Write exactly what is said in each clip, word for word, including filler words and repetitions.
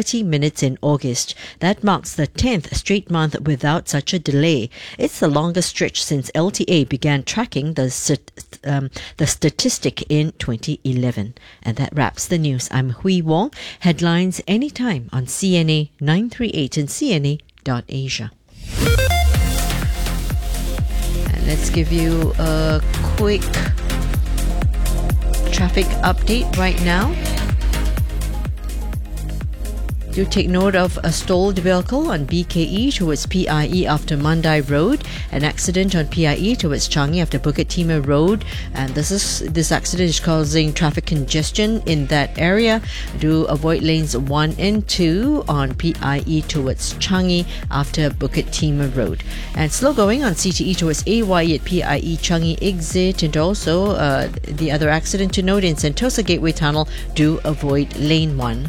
thirty minutes in August. That marks the tenth straight month without such a delay. It's the longest stretch since L T A began tracking the st- um, the statistic in twenty eleven. And that wraps the news. I'm Hui Wong. Headlines anytime on C N A nine thirty-eight and C N A dot Asia. And let's give you a quick traffic update right now. Do take note of a stalled vehicle on B K E towards P I E after Mandai Road, an accident on P I E towards Changi after Bukit Timah Road, and this is this accident is causing traffic congestion in that area. Do avoid lanes one and two on P I E towards Changi after Bukit Timah Road, and slow going on C T E towards A Y E at P I E Changi exit, and also uh, the other accident to note in Sentosa Gateway Tunnel. Do avoid lane one.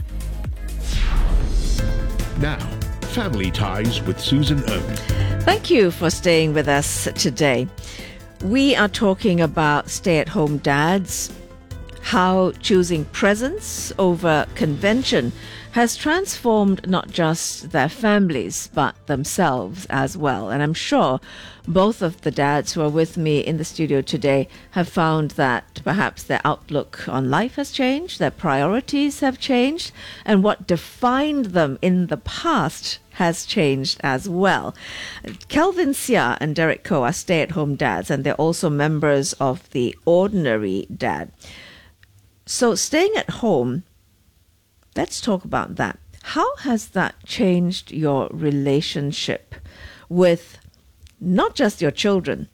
Now, Family Ties with Susan Ng. Thank you for staying with us today. We are talking about stay-at-home dads, how choosing presents over convention has transformed not just their families, but themselves as well. And I'm sure both of the dads who are with me in the studio today have found that perhaps their outlook on life has changed, their priorities have changed, and what defined them in the past has changed as well. Kelvin Seah and Derek Koh are stay-at-home dads, and they're also members of the Ordinary Dad. So staying at home, let's talk about that. How has that changed your relationship with not just your children,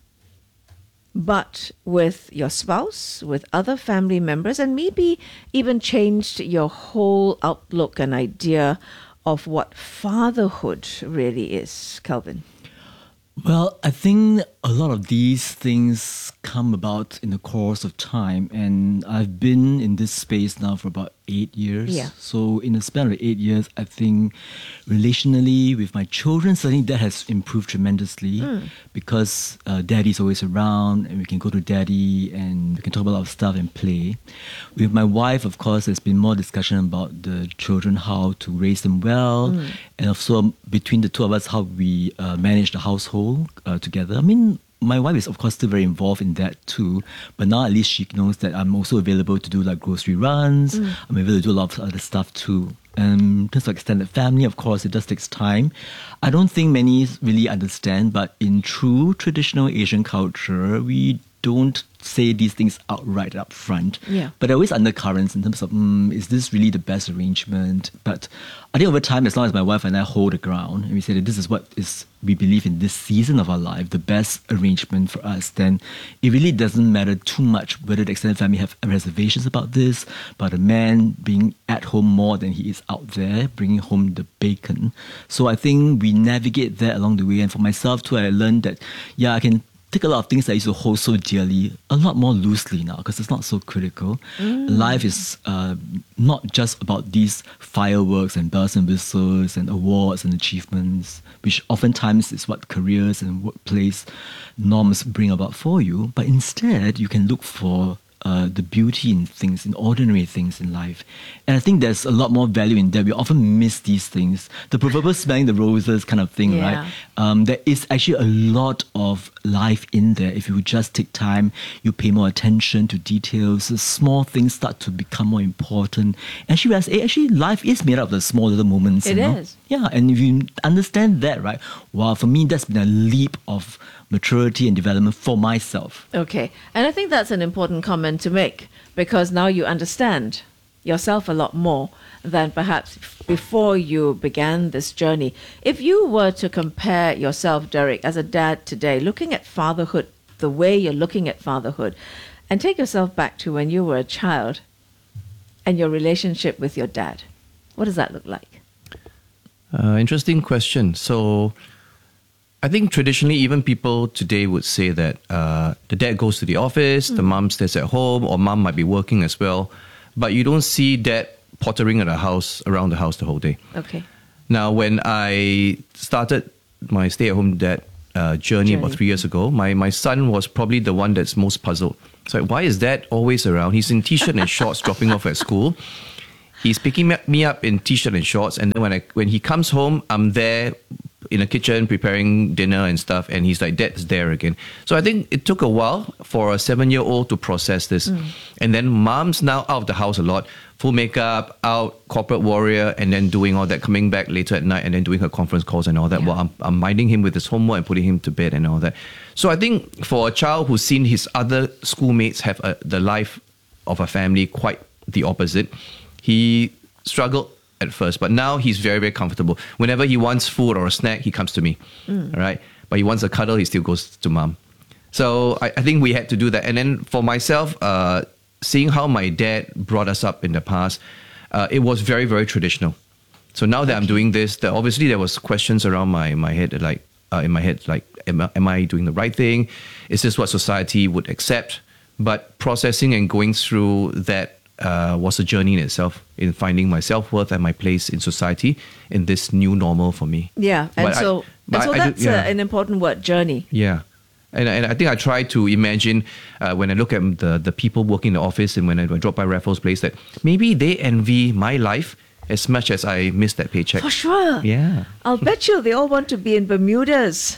but with your spouse, with other family members, and maybe even changed your whole outlook and idea of what fatherhood really is, Kelvin? Well, I think a lot of these things come about in the course of time, and I've been in this space now for about eight years. Yeah. So in the span of eight years, I think relationally with my children, certainly that has improved tremendously mm. because uh, daddy's always around and we can go to daddy and we can talk about a lot of stuff and play. With my wife, of course, there's been more discussion about the children, how to raise them well, mm. and also between the two of us, how we uh, manage the household uh, together. I mean, my wife is, of course, still very involved in that too. But now at least she knows that I'm also available to do like grocery runs. Mm. I'm able to do a lot of other stuff too. And in terms of extended family, of course, it just takes time. I don't think many really understand, but in true traditional Asian culture, we don't say these things outright up front. Yeah. But there are always undercurrents in terms of, mm, is this really the best arrangement? But I think over time, as long as my wife and I hold the ground and we say that this is what is we believe in this season of our life, the best arrangement for us, then it really doesn't matter too much whether the extended family have reservations about this, about a man being at home more than he is out there, bringing home the bacon. So I think we navigate that along the way. And for myself too, I learned that, yeah, I can take a lot of things that I used to hold so dearly a lot more loosely now because it's not so critical. Mm. Life is uh, not just about these fireworks and bells and whistles and awards and achievements, which oftentimes is what careers and workplace norms bring about for you. But instead, you can look for Uh, the beauty in things, in ordinary things in life. And I think there's a lot more value in that. We often miss these things. The proverbial smelling the roses kind of thing, Yeah. right? Um, there is actually a lot of life in there. If you would just take time, you pay more attention to details, the small things start to become more important. And she realized, hey, actually, life is made up of the small little moments. It you know? is. Yeah, and if you understand that, right, wow, for me, that's been a leap of maturity and development for myself. Okay. And I think that's an important comment to make because now you understand yourself a lot more than perhaps before you began this journey. If you were to compare yourself, Derek, as a dad today, looking at fatherhood, the way you're looking at fatherhood, and take yourself back to when you were a child and your relationship with your dad, what does that look like? Uh, interesting question. So I think traditionally, even people today would say that uh, the dad goes to the office, mm. the mom stays at home, or mom might be working as well. But you don't see dad pottering at the house, around the house the whole day. Okay. Now, when I started my stay-at-home dad uh, journey, journey about three years ago, my, my son was probably the one that's most puzzled. So why is dad always around? He's in t-shirt and shorts dropping off at school. He's picking me- me up in t-shirt and shorts, and then when I when he comes home, I'm there in the kitchen preparing dinner and stuff, and he's like, Dad's there again. So I think it took a while for a seven-year-old to process this. Mm. And then mom's now out of the house a lot, full makeup, out, corporate warrior, and then doing all that, coming back later at night and then doing her conference calls and all that. Yeah. While I'm, I'm minding him with his homework and putting him to bed and all that. So I think for a child who's seen his other schoolmates have a, the life of a family quite the opposite, he struggled at first, but now he's very, very comfortable. Whenever he wants food or a snack, he comes to me, mm. all right? But he wants a cuddle, he still goes to mom. So I, I think we had to do that. And then for myself, uh, seeing how my dad brought us up in the past, uh, it was very, very traditional. So now that I'm doing this, that obviously there was questions around my, my head, like uh, in my head, like, am, I- am I doing the right thing? Is this what society would accept? But processing and going through that Uh, was a journey in itself in finding my self-worth and my place in society in this new normal for me. Yeah, and But I- so, but and so I- I do- that's yeah. uh, an important word, journey. Yeah. And, and I think I try to imagine uh, when I look at the, the people working in the office and when I, when I drop by Raffles Place that maybe they envy my life as much as I miss that paycheck. For sure. Yeah. I'll bet you they all want to be in Bermudas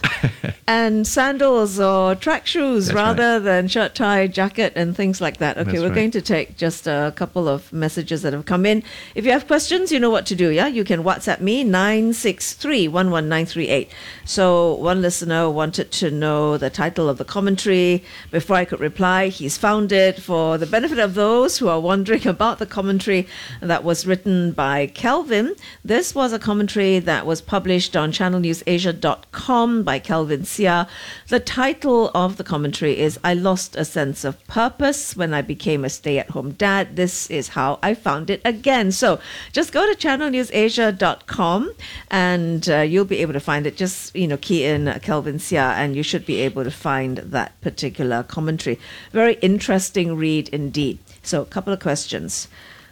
and sandals or track shoes That's rather than shirt, tie, jacket and things like that. Okay, That's we're right. going to take just a couple of messages that have come in. If you have questions, you know what to do, yeah? You can WhatsApp me, nine six three, one one nine three eight. So one listener wanted to know the title of the commentary. Before I could reply, he's found it. For the benefit of those who are wondering about the commentary that was written by Kelvin, this was a commentary that was published on channel news asia dot com by Kelvin Sia. The title of the commentary is I Lost a Sense of Purpose When I Became a Stay-at-Home Dad. This is how I found it again. So just go to channel news asia dot com and uh, you'll be able to find it. Just, you know, key in uh, Kelvin Sia and you should be able to find that particular commentary. Very interesting read indeed. So a couple of questions.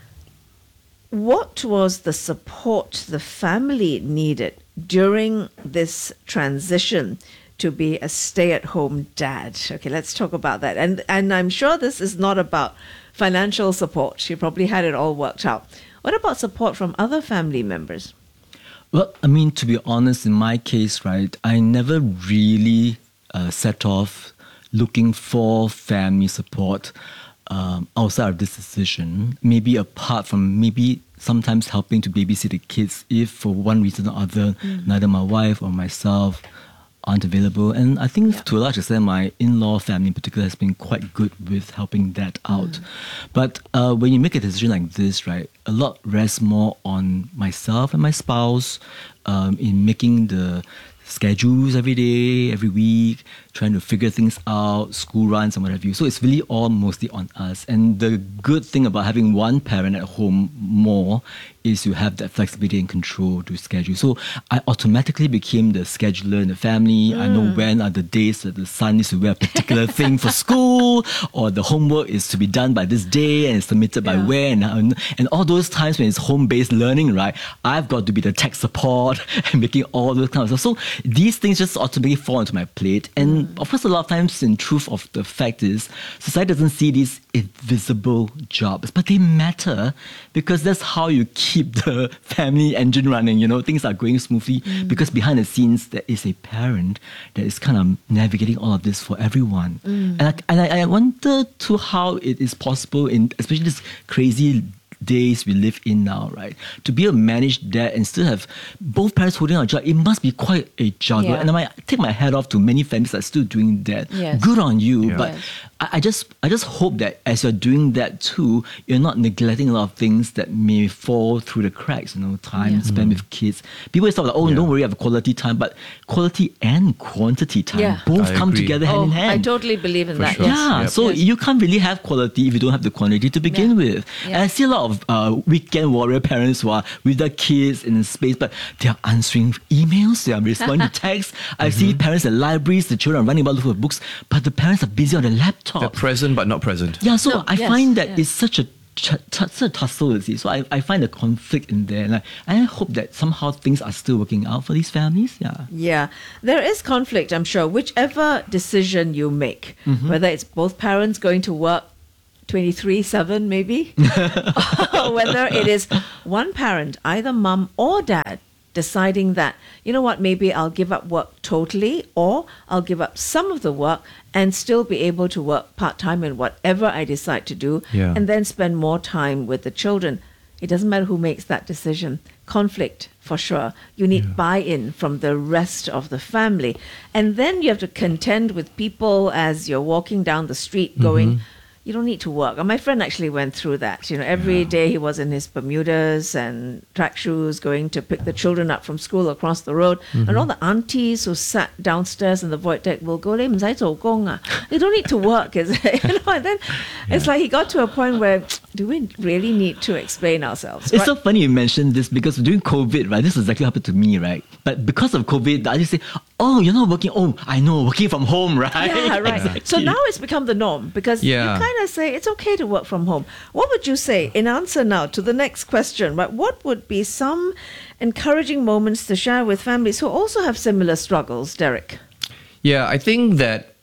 What was the support the family needed during this transition to be a stay-at-home dad? Okay, let's talk about that. And and I'm sure this is not about financial support. She probably had it all worked out. What about support from other family members? Well, I mean, to be honest, in my case, right, I never really uh, set off looking for family support um, outside of this decision. Maybe apart from maybe sometimes helping to babysit the kids if for one reason or other, mm. neither my wife or myself aren't available. And I think yeah. to a large extent, my in-law family in particular has been quite good with helping that out. Mm. But uh, when you make a decision like this, right, a lot rests more on myself and my spouse um, in making the schedules every day, every week, trying to figure things out, school runs and what have you. So it's really all mostly on us. And the good thing about having one parent at home more is you have that flexibility and control to schedule. So I automatically became the scheduler in the family. Mm. I know when are the days that the son needs to wear a particular thing for school, or the homework is to be done by this day and submitted by Yeah. when. And, and all those times when it's home-based learning, right, I've got to be the tech support and making all those kinds of stuff. So these things just automatically fall onto my plate. And mm. of course, a lot of times, in truth of the fact is, society doesn't see these invisible jobs, but they matter because that's how you keep the family engine running. You know, things are going smoothly mm. because behind the scenes, there is a parent that is kind of navigating all of this for everyone. Mm. And, I, and I, I wonder to how it is possible in, especially this crazy days we live in now, right? To be a managed dad and still have both parents holding on a job, it must be quite a juggle. Yeah. And I might take my hat off to many families that are still doing that. Yes. Good on you. Yeah. But Yes. I, I just I just hope that as you're doing that too, you're not neglecting a lot of things that may fall through the cracks, you know, time Yeah. spent with kids. People always talk like, oh, Yeah. don't worry, I have quality time, but quality and quantity time Yeah. both I come agree. together hand Oh, in hand. I totally believe in For that. sure. Yes. Yeah, Yep. so Yes. you can't really have quality if you don't have the quantity to begin Yeah. with. Yeah. And I see a lot of uh, weekend warrior parents who are with their kids in space, but they are answering emails, they are responding to texts. I see parents at libraries, the children are running about looking for books, but the parents are busy on the laptop. They're present but not present. Yeah, so No, I yes, find that yes. it's such a ch- t- such a tussle, you see. So I, I find a conflict in there, and I, I hope that somehow things are still working out for these families. Yeah. Yeah, there is conflict, I'm sure. Whichever decision you make, Mm-hmm. whether it's both parents going to work twenty-three seven maybe, or whether it is one parent, either mum or dad, deciding that, you know what, maybe I'll give up work totally, or I'll give up some of the work and still be able to work part-time in whatever I decide to do, Yeah. and then spend more time with the children. It doesn't matter who makes that decision. Conflict, for sure. You need buy-in from the rest of the family. And then you have to contend with people as you're walking down the street going, you don't need to work. And my friend actually went through that. You know, every day he was in his Bermudas and track shoes going to pick the children up from school across the road. And all the aunties who sat downstairs in the void deck will go, "你唔使做工啊. You don't need to work," is it? You know, and then it's like he got to a point where, do we really need to explain ourselves? It's Right? so funny you mentioned this because during COVID, right, this exactly happened to me, right? But because of COVID, I just say, oh, you're not working. Oh, I know, working from home, right? Yeah, right. Exactly. So now it's become the norm because Yeah. you kind of say it's okay to work from home. What would you say in answer now to the next question? Right? What would be some encouraging moments to share with families who also have similar struggles, Derek? Yeah, I think that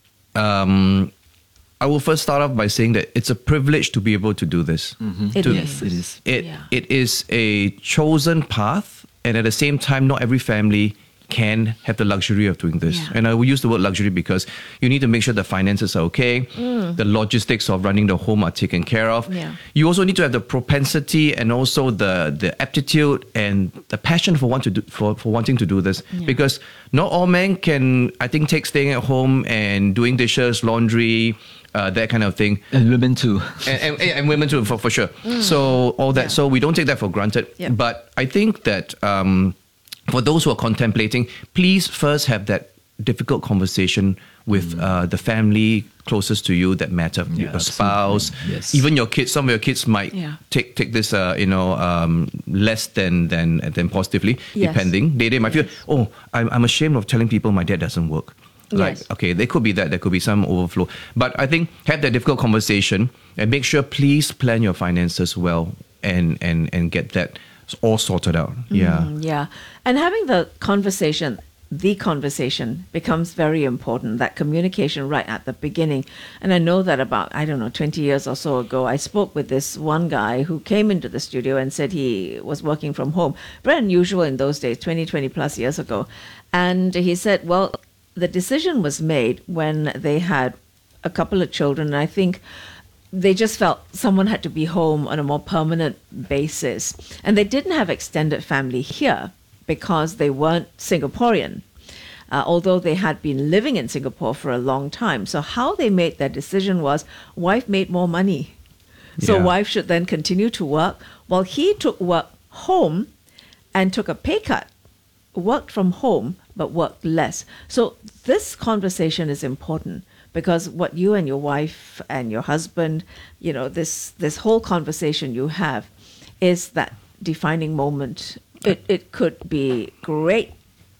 um, I will first start off by saying that it's a privilege to be able to do this. It To- Yes, it is. It Yeah. it is a chosen path, and at the same time, not every family can have the luxury of doing this. Yeah. And I will use the word luxury because you need to make sure the finances are okay, the logistics of running the home are taken care of. Yeah. You also need to have the propensity and also the the aptitude and the passion for want to do, for, for wanting to do this, because not all men can, I think, take staying at home and doing dishes, laundry, uh, that kind of thing. And women too. and, and, and women too, for, for sure. So all that. Yeah. So we don't take that for granted. Yep. But I think that um, for those who are contemplating, please first have that difficult conversation with uh, the family closest to you that matter. Yeah, Your spouse, absolutely. Yes. even your kids. Some of your kids might Yeah. take take this, uh, you know, um, less than than than positively, Yes. depending. They they might feel, oh, I'm I'm ashamed of telling people my dad doesn't work. Like, Yes. okay, there could be that, there could be some overflow. But I think have that difficult conversation and make sure, please plan your finances well and and and get that all sorted out. Yeah. Mm, yeah. And having the conversation, the conversation becomes very important, that communication right at the beginning. And I know that about, I don't know, twenty years or so ago, I spoke with this one guy who came into the studio and said he was working from home. Very unusual in those days, twenty, twenty plus years ago. And he said, well, the decision was made when they had a couple of children. And I think they just felt someone had to be home on a more permanent basis. And they didn't have extended family here because they weren't Singaporean, uh, although they had been living in Singapore for a long time. So how they made that decision was wife made more money. So Yeah. wife should then continue to work while he took work home and took a pay cut, worked from home, but worked less. So this conversation is important because what you and your wife and your husband, you know, this this whole conversation you have is that defining moment. It it could be great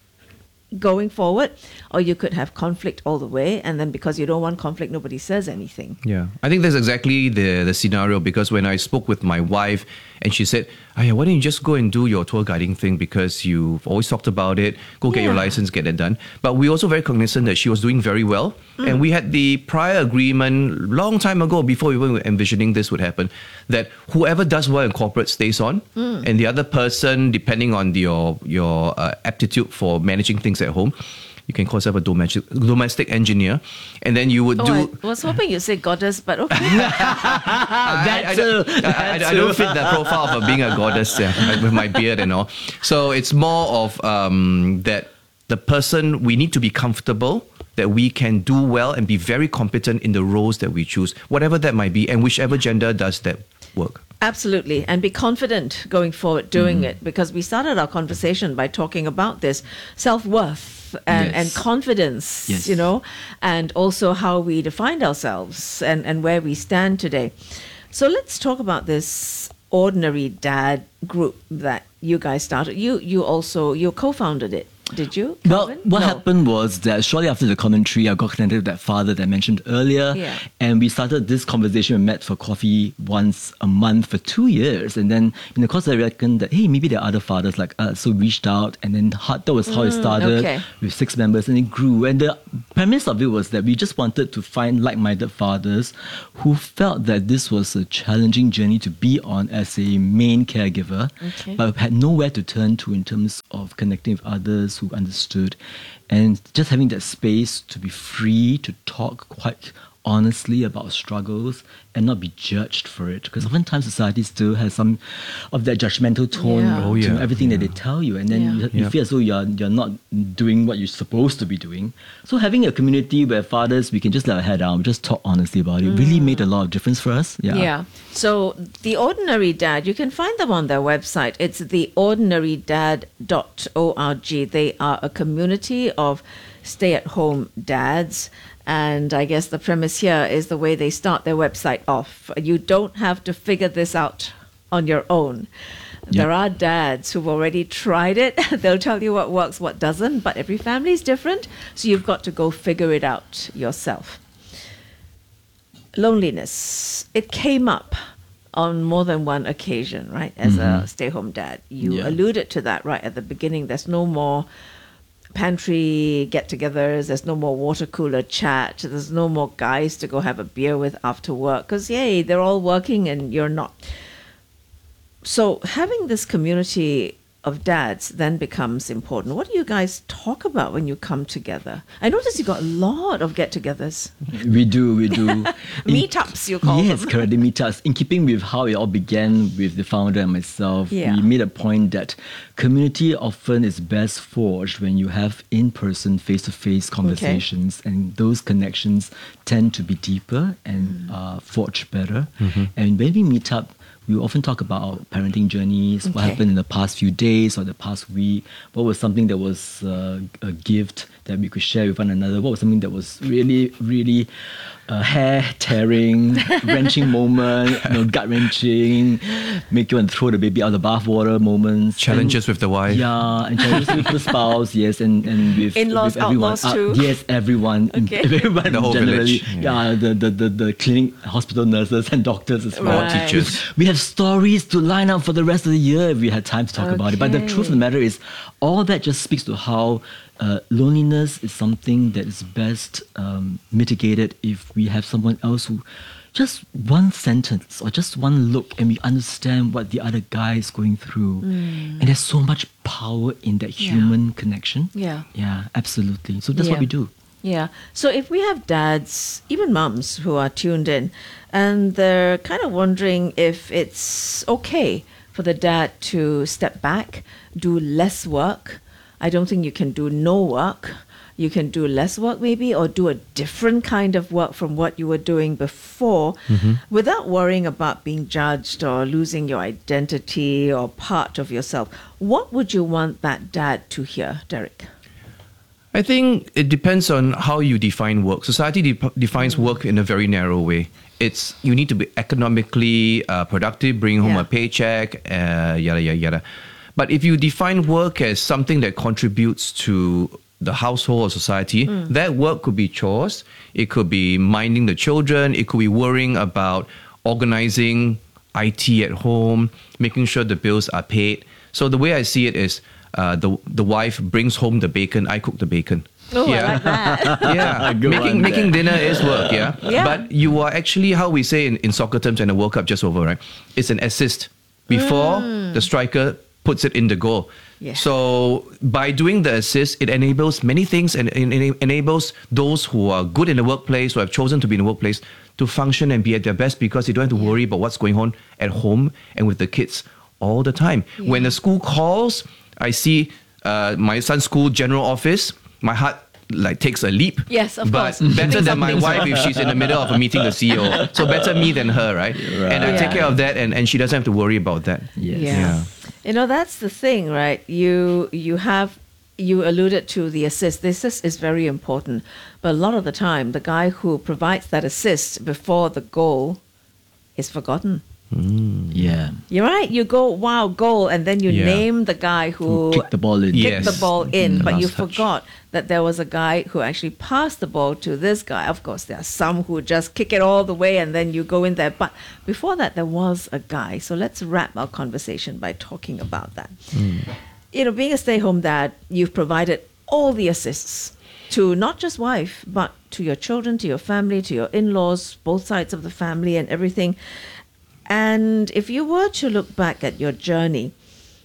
going forward, or you could have conflict all the way, and then because you don't want conflict, nobody says anything. Yeah, I think that's exactly the the scenario, because when I spoke with my wife and she said, "Aya, why don't you just go and do your tour guiding thing, because you've always talked about it, go get your Yeah. license, get it done." But we also very cognizant that she was doing very well, and we had the prior agreement long time ago, before we were envisioning this would happen, that whoever does well in corporate stays on, and the other person, depending on your your uh, aptitude for managing things at home, you can call yourself a domestic domestic engineer, and then you would Oh, do. I was hoping you'd say goddess, but okay. I, I, don't, I, I- I don't fit that profile of being a goddess, yeah, with my beard and all. So it's more of um, that the person, we need to be comfortable that we can do well and be very competent in the roles that we choose, whatever that might be, and whichever gender does that work. Absolutely. And be confident going forward doing it, because we started our conversation by talking about this self-worth and, Yes. and confidence, Yes. you know, and also how we defined ourselves and, and where we stand today. So let's talk about this ordinary dad group that you guys started. You you also, you co-founded it. Did you, Well, Calvin? what No. happened was that shortly after the commentary, I got connected with that father that I mentioned earlier. Yeah. And we started this conversation. We met for coffee once a month for two years. And then in the course, I reckoned that, hey, maybe there are other fathers like us. So we reached out. And then that was how it started okay. with six members. And it grew. And the premise of it was that we just wanted to find like-minded fathers who felt that this was a challenging journey to be on as a main caregiver, Okay. but had nowhere to turn to in terms of connecting with others who understood, and just having that space to be free to talk quite honestly about struggles and not be judged for it. Because oftentimes society still has some of that judgmental tone Yeah. Oh, to yeah. everything that Yeah. they tell you, and then Yeah. you, you Yeah. feel as though you're, you're not doing what you're supposed to be doing. So having a community where fathers, we can just let our head down, just talk honestly about it, really made a lot of difference for us. Yeah. Yeah. So The Ordinary Dad, you can find them on their website. It's the ordinary dad dot org. They are a community of stay-at-home dads. And I guess the premise here is the way they start their website off. You don't have to figure this out on your own. There are dads who've already tried it. They'll tell you what works, what doesn't, but every family is different. So you've got to go figure it out yourself. Loneliness. It came up on more than one occasion, right? As a stay-home dad. You Yeah. alluded to that right at the beginning. There's no more pantry get-togethers. There's no more water cooler chat. There's no more guys to go have a beer with after work. Because, yay, they're all working and you're not. So having this community of dads then becomes important. What do you guys talk about when you come together? I noticed you got a lot of get-togethers. We do, we do. In- Meetups, you call yes, them. correctly, meetups. In keeping with how it all began with the founder and myself, Yeah. we made a point that community often is best forged when you have in-person, face-to-face conversations, and those connections tend to be deeper and Mm. uh, forged better. And when we meet up, we often talk about our parenting journeys, what Okay. happened in the past few days or the past week, what was something that was uh, a gift that we could share with one another, what was something that was really, really uh, hair-tearing, wrenching moment, you know, gut-wrenching, make you want to throw the baby out of the bathwater moments. Challenges And- with the wife. Yeah, and challenges with the spouse, yes, and, and with, In-laws, with everyone. outlaws too? Yes, everyone. Okay. Everyone The whole generally. village, Yeah, the, the, the, the clinic, hospital nurses and doctors as well. Or Right. teachers. We have stories to line up for the rest of the year if we had time to talk about it. But the Okay. truth of the matter is, all that just speaks to how uh, loneliness is something that is best um, mitigated if we have someone else who just one sentence or just one look and we understand what the other guy is going through. And there's so much power in that Yeah. human connection. Yeah. Yeah, absolutely. So that's Yeah. what we do. Yeah. So if we have dads, even mums who are tuned in, and they're kind of wondering if it's okay for the dad to step back, do less work. I don't think you can do no work. You can do less work maybe, or do a different kind of work from what you were doing before without worrying about being judged or losing your identity or part of yourself. What would you want that dad to hear, Derek? I think it depends on how you define work. Society de- defines work in a very narrow way. It's you need to be economically uh, productive, bring home Yeah. a paycheck, uh, yada yada yada. But if you define work as something that contributes to the household or society, that work could be chores, it could be minding the children, it could be worrying about organizing I T at home, making sure the bills are paid. So the way I see it is, uh, the the wife brings home the bacon, I cook the bacon. Oh, I like that. Yeah, Good making one making there. dinner is work. Yeah? Yeah. But you are actually, how we say in, in soccer terms, and the World Cup just over, right? It's an assist before the striker puts it in the goal. Yeah. So by doing the assist, it enables many things, and it ena- enables those who are good in the workplace, who have chosen to be in the workplace, to function and be at their best, because you don't have to worry about what's going on at home and with the kids all the time. When the school calls, I see uh, my son's school general office, my heart like takes a leap. Yes, of but course. better Things than my happen. wife if she's in the middle of a meeting the C E O. So better me than her, right? And I take Yeah. care of that, and, and she doesn't have to worry about that. Yes. Yeah. Yeah. You know, that's the thing, right? You you have you alluded to the assist. The assist is very important. But a lot of the time the guy who provides that assist before the goal is forgotten. Yeah. You're right. You go, wow, goal, and then you Yeah. name the guy who Kick the ball in. kicked Yes. the ball in, The but you last touch. forgot that there was a guy who actually passed the ball to this guy. Of course, there are some who just kick it all the way and then you go in there. But before that, there was a guy. So let's wrap our conversation by talking about that. You know, being a stay-home dad, you've provided all the assists to not just wife, but to your children, to your family, to your in-laws, both sides of the family and everything. And if you were to look back at your journey,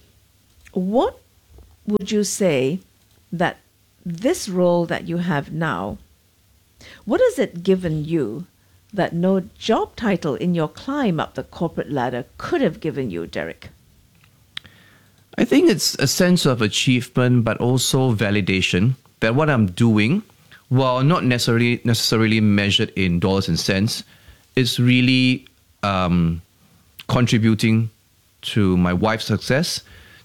what would you say that this role that you have now, what has it given you that no job title in your climb up the corporate ladder could have given you, Derek? I think it's a sense of achievement, but also validation that what I'm doing, while not necessarily necessarily measured in dollars and cents, is really um, contributing to my wife's success,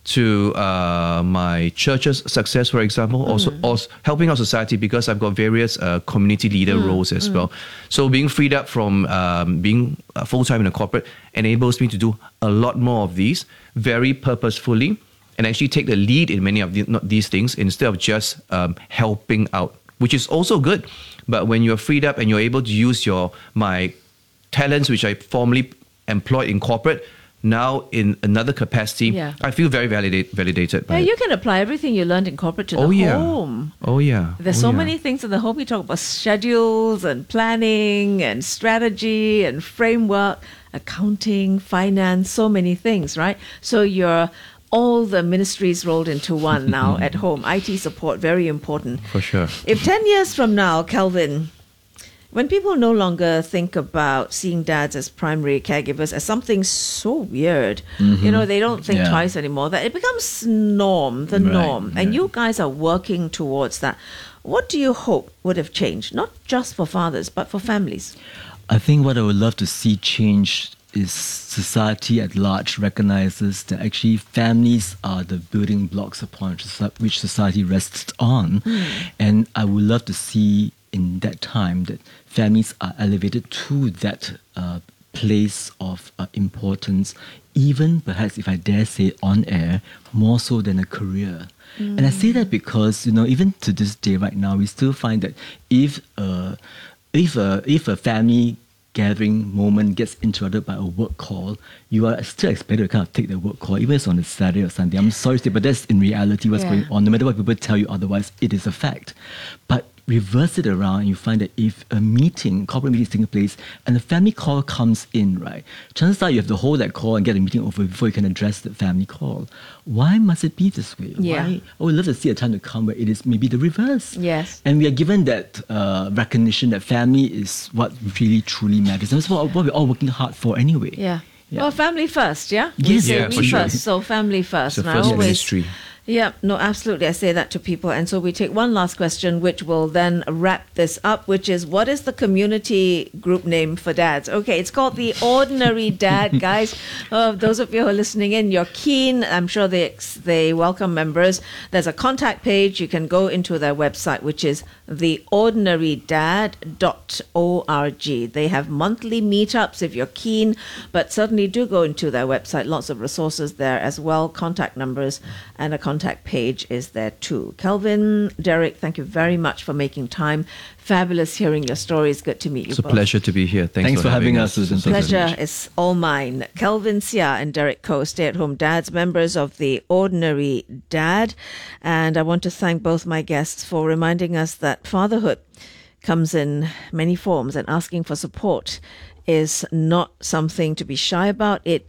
to uh, my church's success, for example, also, also helping our society because I've got various uh, community leader roles as well. So being freed up from um, being uh, full-time in a corporate enables me to do a lot more of these very purposefully and actually take the lead in many of the, not these things instead of just um, helping out, which is also good. But when you're freed up and you're able to use your my talents, which I formerly employed in corporate, now in another capacity, Yeah. I feel very validate, validated by Yeah, it. you can apply everything you learned in corporate to Oh, the yeah. home. Oh, yeah. There's Oh, so yeah. many things in the home. We talk about schedules and planning and strategy and framework, accounting, finance, so many things, right? So you're all the ministries rolled into one now at home. I T support, very important. For sure. If ten years from now, Kelvin, when people no longer think about seeing dads as primary caregivers as something so weird, you know, they don't think Yeah. twice anymore, that it becomes norm, the Right, norm. And yeah. you guys are working towards that. What do you hope would have changed, not just for fathers, but for families? I think what I would love to see change is society at large recognizes that actually families are the building blocks upon soci- which society rests on. And I would love to see in that time that families are elevated to that uh, place of uh, importance, even perhaps, if I dare say, on air, more so than a career. And I say that because, you know, even to this day right now, we still find that if uh, if a, if a family gathering moment gets interrupted by a work call, you are still expected to kind of take the work call, even if it's on a Saturday or Sunday. I'm sorry to say, but that's in reality what's Yeah. going on. No matter what people tell you otherwise, it is a fact. But reverse it around, and you find that if a meeting, corporate meeting is taking place, and a family call comes in, right, chances are you have to hold that call and get the meeting over before you can address the family call. Why must it be this way? Yeah. Why? I would love to see a time to come where it is maybe the reverse. Yes. And we are given that uh, recognition that family is what really truly matters. And that's what, what we're all working hard for anyway. Yeah. Yeah. Well, family first, yeah? We Yes, say Yeah, we for sure. first, so family first. It's the And I first always- ministry. Yeah, no, absolutely. I say that to people. And so we take one last question, which will then wrap this up, which is, what is the community group name for dads? Okay, it's called The Ordinary Dad, guys. Uh, those of you who are listening in, you're keen. I'm sure they, they welcome members. There's a contact page. You can go into their website, which is the ordinary dad dot org. They have monthly meetups if you're keen, but certainly do go into their website. Lots of resources there as well, contact numbers, and a contact page is there too. Kelvin, Derek, thank you very much for making time. Fabulous hearing your stories. Good to meet you It's a both. pleasure to be here. Thanks, Thanks for having us, Susan. Thank you so Pleasure much. is all mine. Kelvin Sia and Derek Koh, stay-at-home dads, members of the Ordinary Dad. And I want to thank both my guests for reminding us that fatherhood comes in many forms, and asking for support is not something to be shy about. It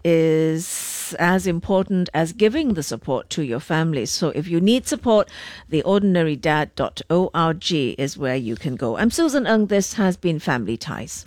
is as important as giving the support to your family. So if you need support, the ordinary dad dot org is where you can go. I'm Susan Ng. This has been Family Ties.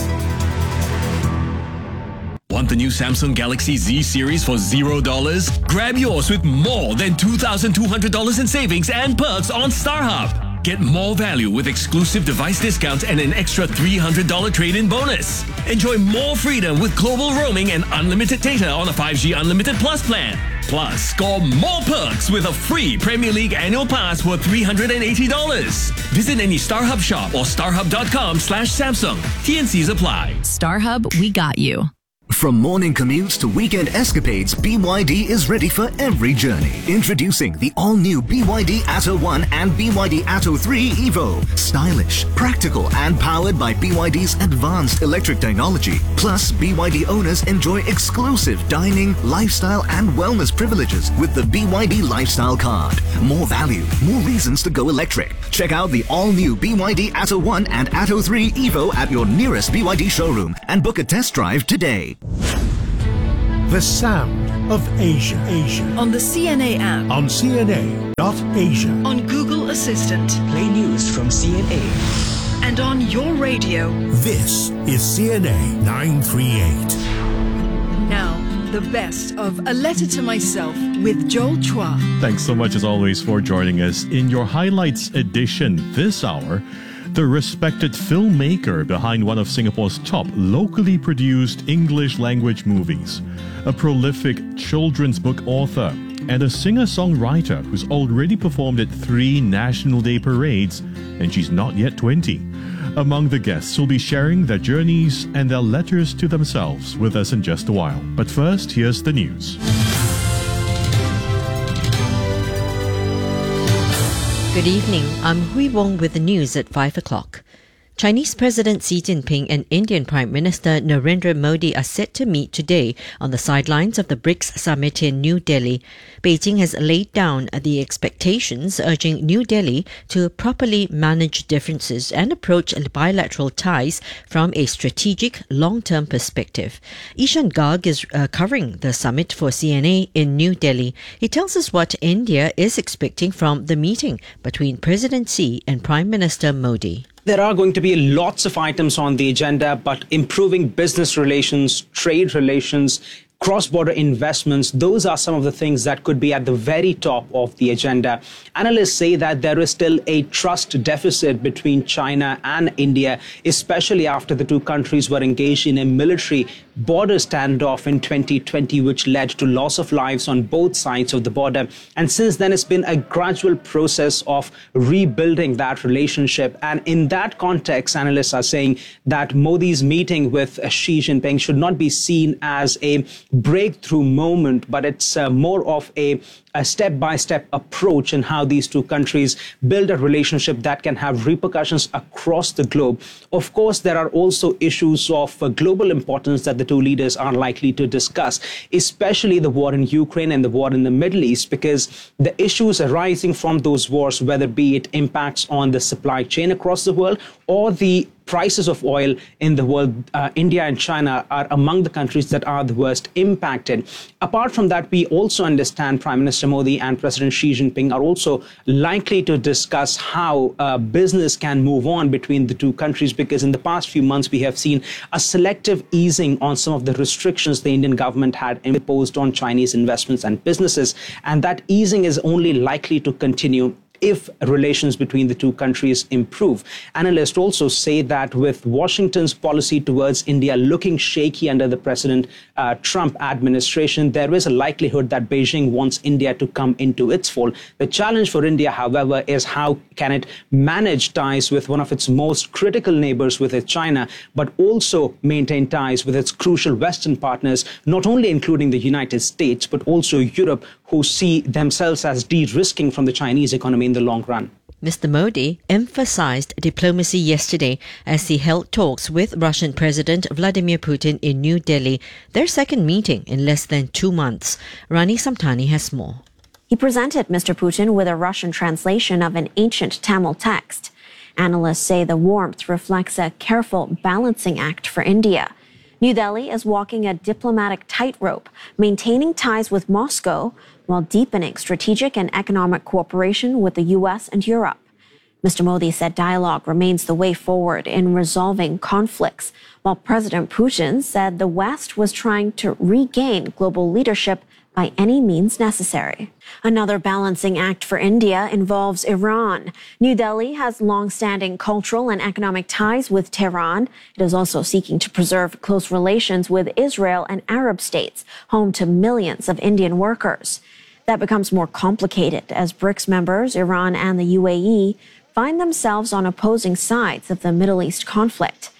Want the new Samsung Galaxy Z series for zero dollars? Grab yours with more than two thousand two hundred dollars in savings and perks on StarHub. Get more value with exclusive device discounts and an extra three hundred dollars trade-in bonus. Enjoy more freedom with global roaming and unlimited data on a five G Unlimited Plus plan. Plus, score more perks with a free Premier League annual pass worth three hundred eighty dollars. Visit any StarHub shop or starhub dot com slash Samsung. T and Cs apply. StarHub, we got you. From morning commutes to weekend escapades, B Y D is ready for every journey. Introducing the all-new B Y D Atto one and B Y D Atto three Evo. Stylish, practical and powered by B Y D's advanced electric technology. Plus, B Y D owners enjoy exclusive dining, lifestyle and wellness privileges with the B Y D Lifestyle Card. More value, more reasons to go electric. Check out the all-new B Y D Atto one and Atto three Evo at your nearest B Y D showroom and book a test drive today. The sound of Asia. Asia. On the C N A app. On C N A dot asia. On Google Assistant. Play news from C N A. And on your radio. This is C N A nine thirty-eight. Now, the best of A Letter to Myself with Joel Chua. Thanks so much as always for joining us. In your highlights edition this hour, the respected filmmaker behind one of Singapore's top locally produced English language movies, a prolific children's book author, and a singer-songwriter who's already performed at three National Day parades, and she's not yet twenty. Among the guests will be sharing their journeys and their letters to themselves with us in just a while. But first, here's the news. Good evening. I'm Hui Wong with the news at five o'clock. Chinese President Xi Jinping and Indian Prime Minister Narendra Modi are set to meet today on the sidelines of the BRICS summit in New Delhi. Beijing has laid down the expectations, urging New Delhi to properly manage differences and approach bilateral ties from a strategic, long-term perspective. Ishan Garg is uh, covering the summit for C N A in New Delhi. He tells us what India is expecting from the meeting between President Xi and Prime Minister Modi. There are going to be lots of items on the agenda, but improving business relations, trade relations, cross-border investments, those are some of the things that could be at the very top of the agenda. Analysts say that there is still a trust deficit between China and India, especially after the two countries were engaged in a military border standoff in twenty twenty, which led to loss of lives on both sides of the border. And since then, it's been a gradual process of rebuilding that relationship. And in that context, analysts are saying that Modi's meeting with Xi Jinping should not be seen as a breakthrough moment, but it's uh, more of a a step-by-step approach in how these two countries build a relationship that can have repercussions across the globe. Of course, there are also issues of uh, global importance that the two leaders are likely to discuss, especially the war in Ukraine and the war in the Middle East, because the issues arising from those wars, whether be it impacts on the supply chain across the world or the prices of oil in the world, uh, India and China are among the countries that are the worst impacted. Apart from that, we also understand Prime Minister Modi and President Xi Jinping are also likely to discuss how uh, business can move on between the two countries, because in the past few months, we have seen a selective easing on some of the restrictions the Indian government had imposed on Chinese investments and businesses. And that easing is only likely to continue if relations between the two countries improve. Analysts also say that with Washington's policy towards India looking shaky under the President uh, Trump administration, there is a likelihood that Beijing wants India to come into its fold. The challenge for India, however, is how can it manage ties with one of its most critical neighbors, with it, China, but also maintain ties with its crucial Western partners, not only including the United States, but also Europe, who see themselves as de-risking from the Chinese economy in the long run. Mister Modi emphasized diplomacy yesterday as he held talks with Russian President Vladimir Putin in New Delhi, their second meeting in less than two months. Rani Samtani has more. He presented Mister Putin with a Russian translation of an ancient Tamil text. Analysts say the warmth reflects a careful balancing act for India. New Delhi is walking a diplomatic tightrope, maintaining ties with Moscow while deepening strategic and economic cooperation with the U S and Europe. Mister Modi said dialogue remains the way forward in resolving conflicts, while President Putin said the West was trying to regain global leadership by any means necessary. Another balancing act for India involves Iran. New Delhi has long-standing cultural and economic ties with Tehran. It is also seeking to preserve close relations with Israel and Arab states, home to millions of Indian workers. That becomes more complicated as BRICS members, Iran and the U A E, find themselves on opposing sides of the Middle East conflict.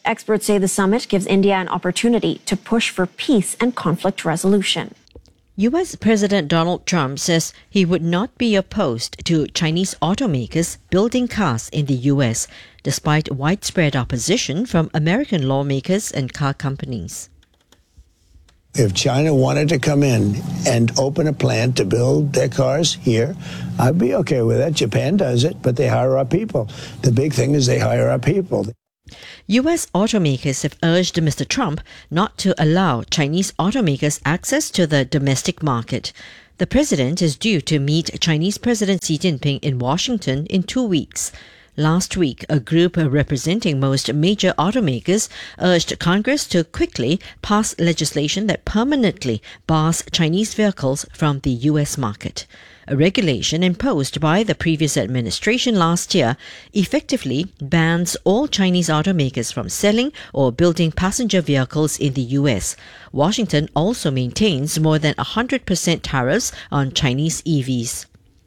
Experts say the summit gives India an opportunity to push for peace and conflict resolution. U S President Donald Trump says he would not be opposed to Chinese automakers building cars in the U S, despite widespread opposition from American lawmakers and car companies. If China wanted to come in and open a plant to build their cars here, I'd be okay with that. Japan does it, but they hire our people. The big thing is they hire our people. U S automakers have urged Mister Trump not to allow Chinese automakers access to the domestic market. The president is due to meet Chinese President Xi Jinping in Washington in two weeks. Last week, a group representing most major automakers urged Congress to quickly pass legislation that permanently bars Chinese vehicles from the U S market. A regulation imposed by the previous administration last year effectively bans all Chinese automakers from selling or building passenger vehicles in the U S. Washington also maintains more than one hundred percent tariffs on Chinese E Vs.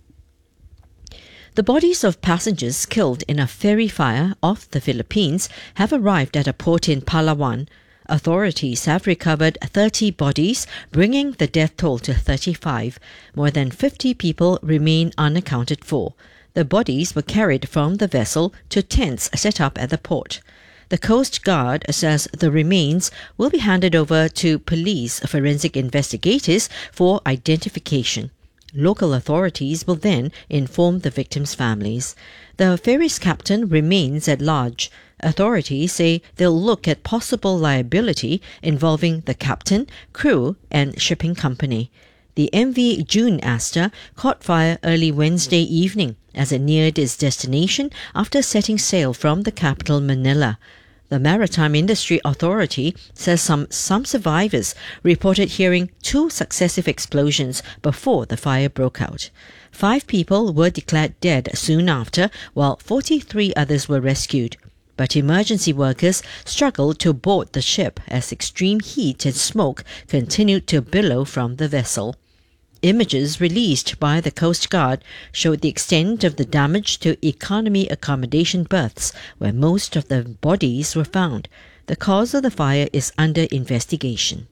The bodies of passengers killed in a ferry fire off the Philippines have arrived at a port in Palawan. Authorities have recovered thirty bodies, bringing the death toll to thirty-five. More than fifty people remain unaccounted for. The bodies were carried from the vessel to tents set up at the port. The Coast Guard says the remains will be handed over to police forensic investigators for identification. Local authorities will then inform the victims' families. The ferry's captain remains at large. Authorities say they'll look at possible liability involving the captain, crew, and shipping company. The M V June Aster caught fire early Wednesday evening as it neared its destination after setting sail from the capital Manila. The Maritime Industry Authority says some, some survivors reported hearing two successive explosions before the fire broke out. Five people were declared dead soon after, while forty-three others were rescued. But emergency workers struggled to board the ship as extreme heat and smoke continued to billow from the vessel. Images released by the Coast Guard showed the extent of the damage to economy accommodation berths, where most of the bodies were found. The cause of the fire is under investigation.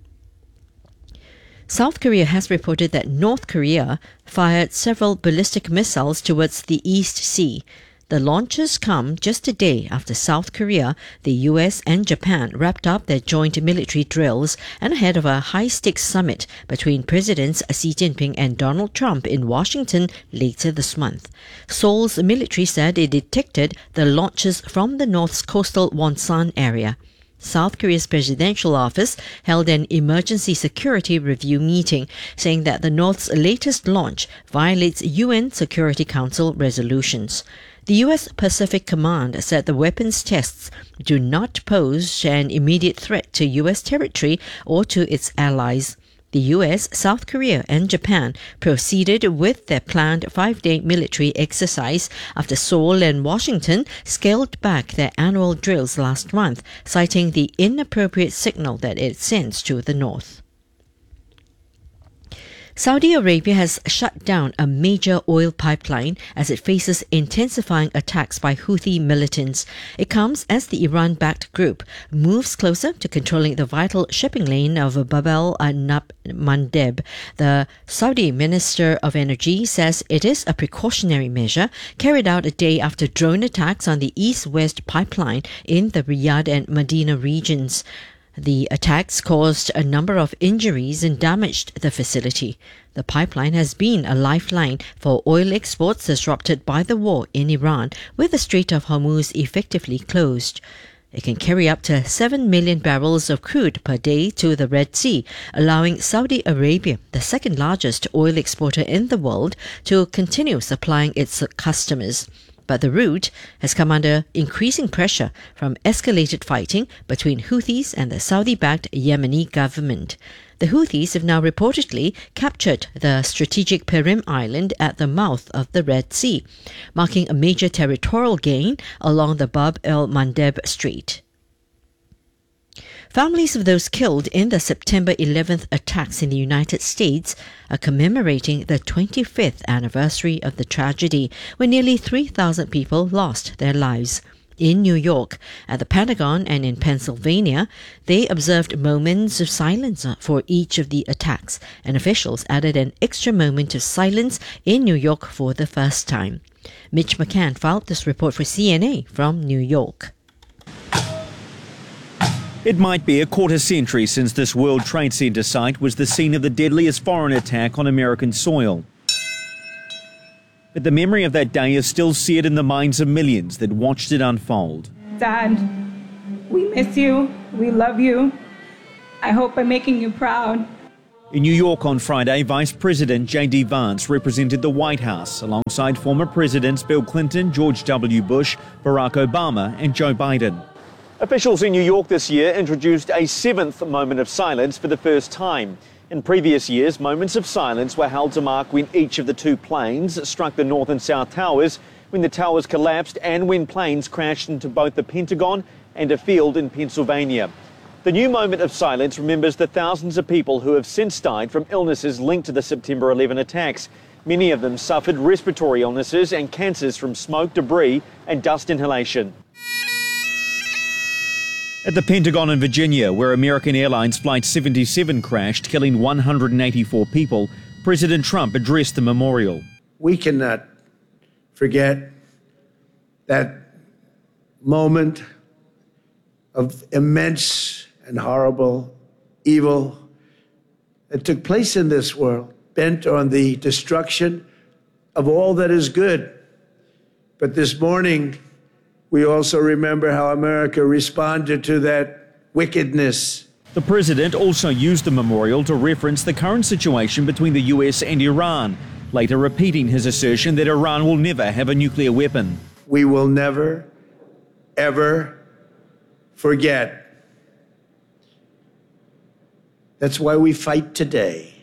South Korea has reported that North Korea fired several ballistic missiles towards the East Sea. The launches come just a day after South Korea, the U S and Japan wrapped up their joint military drills and ahead of a high-stakes summit between Presidents Xi Jinping and Donald Trump in Washington later this month. Seoul's military said it detected the launches from the North's coastal Wonsan area. South Korea's presidential office held an emergency security review meeting, saying that the North's latest launch violates U N Security Council resolutions. The U S Pacific Command said the weapons tests do not pose an immediate threat to U S territory or to its allies. The U S, South Korea and Japan proceeded with their planned five-day military exercise after Seoul and Washington scaled back their annual drills last month, citing the inappropriate signal that it sends to the North. Saudi Arabia has shut down a major oil pipeline as it faces intensifying attacks by Houthi militants. It comes as the Iran-backed group moves closer to controlling the vital shipping lane of Bab el-Mandeb. The Saudi Minister of Energy says it is a precautionary measure carried out a day after drone attacks on the east-west pipeline in the Riyadh and Medina regions. The attacks caused a number of injuries and damaged the facility. The pipeline has been a lifeline for oil exports disrupted by the war in Iran, with the Strait of Hormuz effectively closed. It can carry up to seven million barrels of crude per day to the Red Sea, allowing Saudi Arabia, the second largest oil exporter in the world, to continue supplying its customers. But the route has come under increasing pressure from escalated fighting between Houthis and the Saudi-backed Yemeni government. The Houthis have now reportedly captured the strategic Perim Island at the mouth of the Red Sea, marking a major territorial gain along the Bab el-Mandeb Strait. Families of those killed in the September eleventh attacks in the United States are commemorating the twenty-fifth anniversary of the tragedy, when nearly three thousand people lost their lives. In New York, at the Pentagon and in Pennsylvania, they observed moments of silence for each of the attacks, and officials added an extra moment of silence in New York for the first time. Mitch McCann filed this report for C N A from New York. It might be a quarter century since this World Trade Center site was the scene of the deadliest foreign attack on American soil. But the memory of that day is still seared in the minds of millions that watched it unfold. Dad, we miss you. We love you. I hope I'm making you proud. In New York on Friday, Vice President J D Vance represented the White House alongside former Presidents Bill Clinton, George W. Bush, Barack Obama and Joe Biden. Officials in New York this year introduced a seventh moment of silence for the first time. In previous years, moments of silence were held to mark when each of the two planes struck the North and South Towers, when the towers collapsed and when planes crashed into both the Pentagon and a field in Pennsylvania. The new moment of silence remembers the thousands of people who have since died from illnesses linked to the September eleventh attacks. Many of them suffered respiratory illnesses and cancers from smoke, debris and dust inhalation. At the Pentagon in Virginia, where American Airlines Flight seventy-seven crashed, killing one hundred eighty-four people, President Trump addressed the memorial. We cannot forget that moment of immense and horrible evil that took place in this world, bent on the destruction of all that is good. But this morning, we also remember how America responded to that wickedness. The president also used the memorial to reference the current situation between the U S and Iran, later repeating his assertion that Iran will never have a nuclear weapon. We will never, ever forget. That's why we fight today.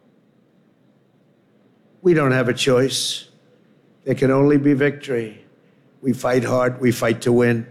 We don't have a choice. There can only be victory. We fight hard, we fight to win.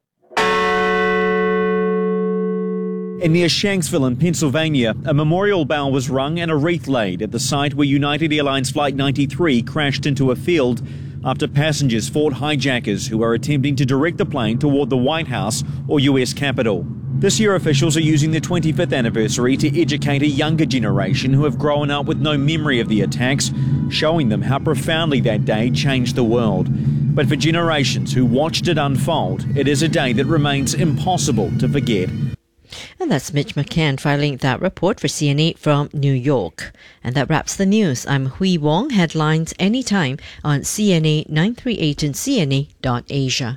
And near Shanksville in Pennsylvania, a memorial bell was rung and a wreath laid at the site where United Airlines Flight ninety-three crashed into a field after passengers fought hijackers who were attempting to direct the plane toward the White House or U S Capitol. This year, officials are using the twenty-fifth anniversary to educate a younger generation who have grown up with no memory of the attacks, showing them how profoundly that day changed the world. But for generations who watched it unfold, it is a day that remains impossible to forget. And that's Mitch McCann filing that report for C N A from New York. And that wraps the news. I'm Hui Wong. Headlines anytime on C N A nine three eight and C N A dot Asia.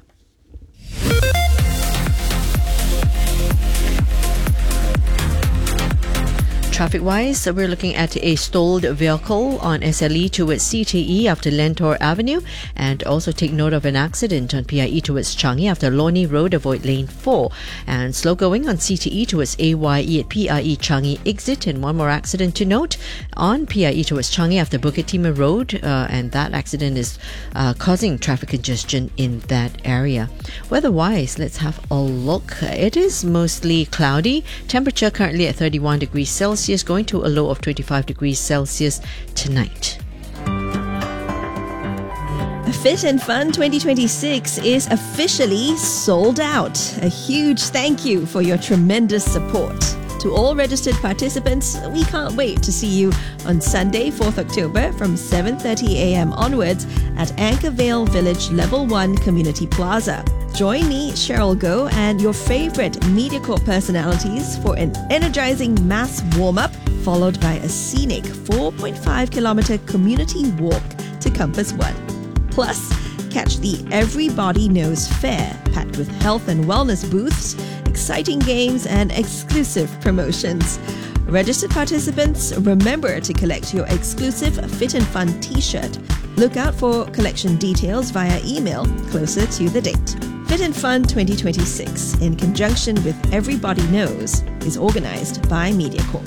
Traffic-wise, we're looking at a stalled vehicle on S L E towards C T E after Lentor Avenue, and also take note of an accident on P I E towards Changi after Lornie Road, avoid lane four, and slow going on C T E towards A Y E at P I E Changi exit, and one more accident to note on P I E towards Changi after Bukit Timah Road, uh, and that accident is uh, causing traffic congestion in that area. Weather-wise, let's have a look. It is mostly cloudy. Temperature currently at thirty-one degrees Celsius. Going to a low of twenty-five degrees Celsius tonight. Fit and Fun twenty twenty-six is officially sold out. A huge thank you for your tremendous support. To all registered participants, we can't wait to see you on Sunday, fourth October from seven thirty a.m. onwards at Anchorvale Village Level one Community Plaza. Join me, Cheryl Goh, and your favorite MediaCorp personalities for an energizing mass warm-up, followed by a scenic four point five kilometer community walk to Compass One. Plus, catch the Everybody Knows Fair, packed with health and wellness booths, exciting games, and exclusive promotions. Registered participants, remember to collect your exclusive Fit and Fun t-shirt. Look out for collection details via email closer to the date. Fit and Fun twenty twenty-six, in conjunction with Everybody Knows, is organized by MediaCorp.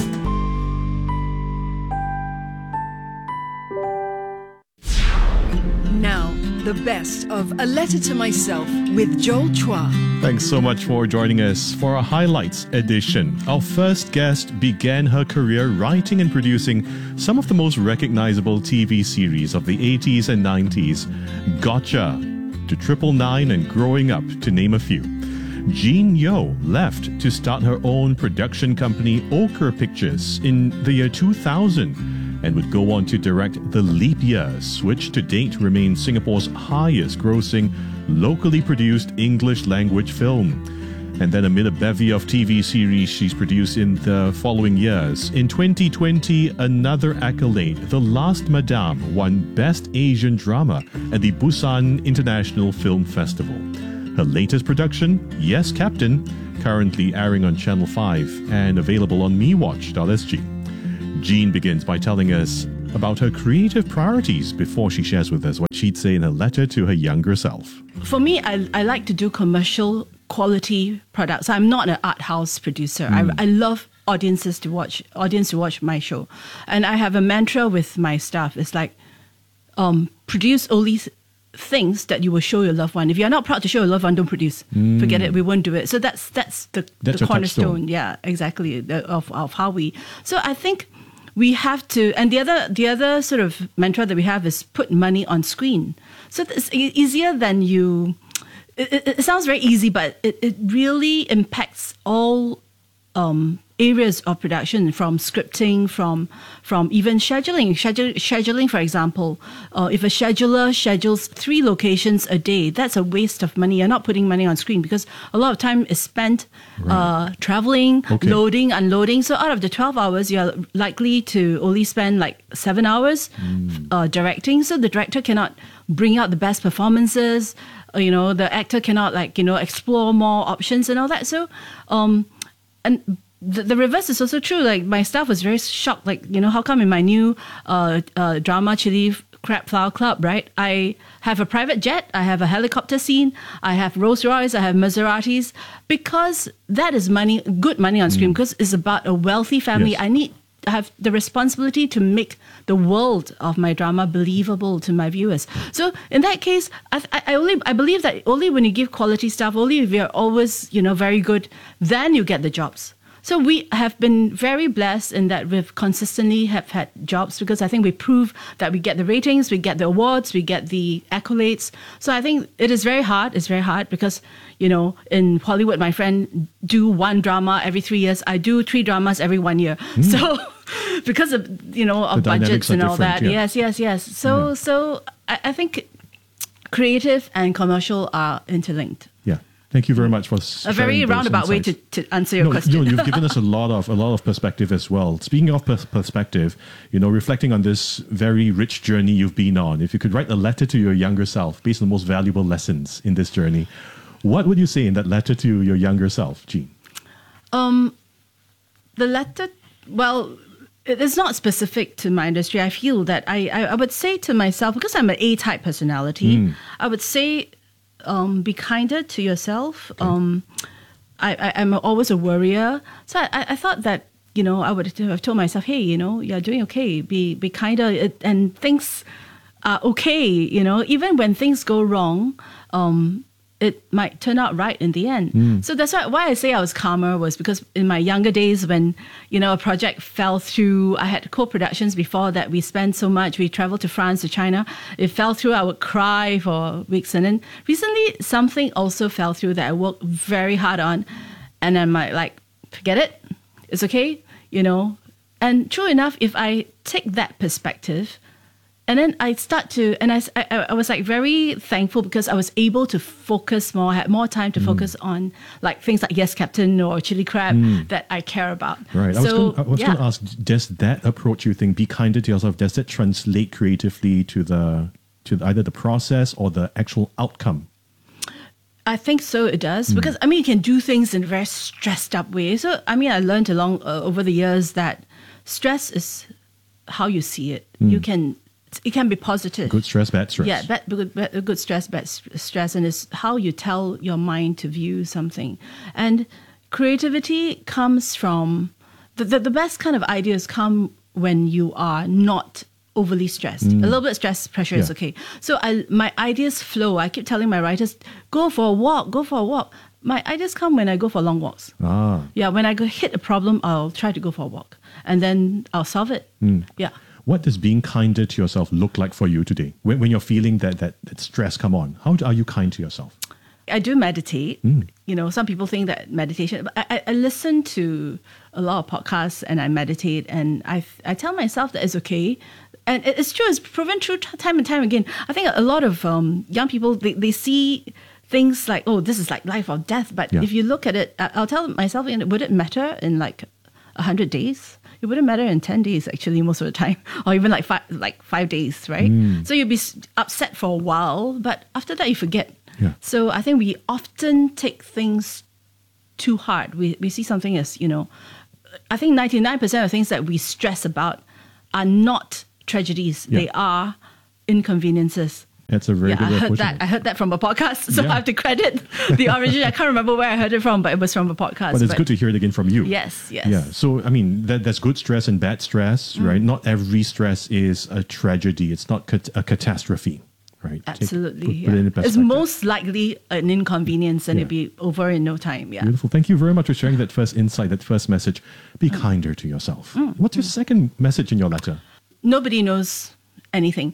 Now, the best of A Letter to Myself with Joel Chua. Thanks so much for joining us for our Highlights edition. Our first guest began her career writing and producing some of the most recognizable T V series of the eighties and nineties. Gotcha! to Triple Nine and Growing Up, to name a few. Jean Yeo left to start her own production company, Ochre Pictures, in the year two thousand, and would go on to direct The Leap Years, which to date remains Singapore's highest grossing locally produced English language film. And then amid a bevy of T V series she's produced in the following years, in twenty twenty, another accolade, The Last Madame won Best Asian Drama at the Busan International Film Festival. Her latest production, Yes Captain, currently airing on Channel five and available on mewatch dot s g. Jean begins by telling us about her creative priorities before she shares with us what she'd say in a letter to her younger self. For me, I, I like to do commercial quality products. I'm not an art house producer. Mm. I, I love audiences to watch, audience to watch my show. And I have a mantra with my staff. It's like, um, produce only th- things that you will show your loved one. If you're not proud to show your loved one, don't produce. Mm. Forget it. We won't do it. So that's that's the, That's the your cornerstone. touchstone. Yeah, exactly. the- Of, of how we. So I think we have to, and the other the other sort of mantra that we have is put money on screen. So it's e- easier than you. It, it, it sounds very easy, but it, it really impacts all um, areas of production, from scripting, from from even scheduling. Schedule, scheduling, for example, uh, if a scheduler schedules three locations a day, that's a waste of money. You're not putting money on screen because a lot of time is spent uh, traveling, Okay. loading, unloading. So out of the twelve hours, you're likely to only spend like seven hours uh, directing. So the director cannot bring out the best performances. Uh, You know, the actor cannot like, you know, explore more options and all that. So, um, and the, the reverse is also true. Like my staff was very shocked. Like, you know, how come in my new uh, uh, drama, Chili Crab Flower Club, right? I have a private jet. I have a helicopter scene. I have Rolls Royce. I have Maseratis, because that is money, good money on screen, because it's about a wealthy family. Yes. I need I have the responsibility to make the world of my drama believable to my viewers. So in that case, I, I only I believe that only when you give quality stuff, only if you're always, you know, very good, then you get the jobs. So we have been very blessed in that we've consistently have had jobs, because I think we prove that we get the ratings, we get the awards, we get the accolades. So I think it is very hard. It's very hard because, you know, in Hollywood, my friend do one drama every three years. I do three dramas every one year. Mm. So because of, you know, of The budgets dynamics are and all that. different, yeah. Yes, yes, yes. So, so I, I think creative and commercial are interlinked. Yeah. Thank you very much for A very roundabout way to, to answer your no, question. No, you've given us a lot of a lot of perspective as well. Speaking of pers- perspective, you know, reflecting on this very rich journey you've been on, if you could write a letter to your younger self based on the most valuable lessons in this journey, what would you say in that letter to your younger self, Jean? Um, the letter, well, it is not specific to my industry. I feel that I, I, I would say to myself, because I'm an A-type personality, Mm. I would say, um, be kinder to yourself. Um, I, I, I'm always a worrier. So I, I thought that, you know, I would have told myself, hey, you know, you're doing okay. Be, be kinder. It, and things are okay, you know, even when things go wrong, um, it might turn out right in the end. Mm. So that's why, why I say I was calmer was because in my younger days when, you know, a project fell through, I had co-productions before that. We spent so much. We traveled to France, to China. It fell through. I would cry for weeks. And then recently something also fell through that I worked very hard on. And I'm like, like, forget it. It's okay, you know. And true enough, if I take that perspective, and then I start to, and I, I, I was like very thankful because I was able to focus more. I had more time to Mm. focus on like things like Yes Captain or Chili Crab Mm. that I care about. Right. I was, So, gonna, I was yeah. going to ask, does that approach you think, be kinder to yourself, does that translate creatively to the to either the process or the actual outcome? I think so. It does, Mm. because I mean, you can do things in a very stressed up way. So I mean, I learned along uh, over the years that stress is how you see it. Mm. You can, it can be positive. Good stress, bad stress. Yeah, bad, good, bad, good stress, bad s- stress, and it's how you tell your mind to view something. And creativity comes from the the, the best kind of ideas come when you are not overly stressed. Mm. A little bit of stress pressure is Yeah. okay. So I, my ideas flow. I keep telling my writers, go for a walk, go for a walk. My ideas come when I go for long walks. Ah. Yeah, when I go hit a problem, I'll try to go for a walk, and then I'll solve it. Mm. Yeah. What does being kinder to yourself look like for you today? When, when you're feeling that, that, that stress come on, how are you kind to yourself? I do meditate. Mm. You know, some people think that meditation, but I, I listen to a lot of podcasts and I meditate, and I I tell myself that it's okay. And it's true, it's proven true time and time again. I think a lot of um, young people, they, they see things like, oh, this is like life or death. But Yeah. if you look at it, I'll tell myself, would it matter in like one hundred days? It wouldn't matter in ten days, actually, most of the time. Or even like five, like five days, right? Mm. So you'll be s- upset for a while, but after that you forget. Yeah. So I think we often take things too hard. We we see something as, you know, I think ninety-nine percent of things that we stress about are not tragedies. Yeah. They are inconveniences. That's a very Yeah, good I way of heard putting that. it. I heard that from a podcast, so Yeah. I have to credit the origin. I can't remember where I heard it from, but it was from a podcast. But it's good to hear it again from you. Yes, yes. Yeah. So, I mean, that, that's good stress and bad stress, Mm. right? Not every stress is a tragedy. It's not cat- a catastrophe, right? Take- Absolutely. put- yeah. put it in It's perspective. most likely an inconvenience, and Yeah. it'll be over in no time. Yeah. Beautiful. Thank you very much for sharing that first insight, that first message. Be Mm. kinder to yourself. What's your second message in your letter? Nobody knows anything.